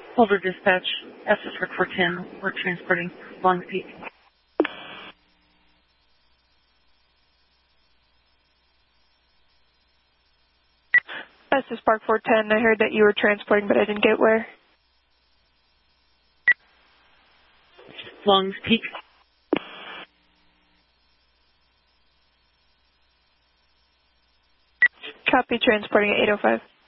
Boulder Dispatch, SS Rook 410, we're transporting Long Peak. SS Park 410, I heard that you were transporting, but I didn't get where. Long Peak. Copy, transporting at 805.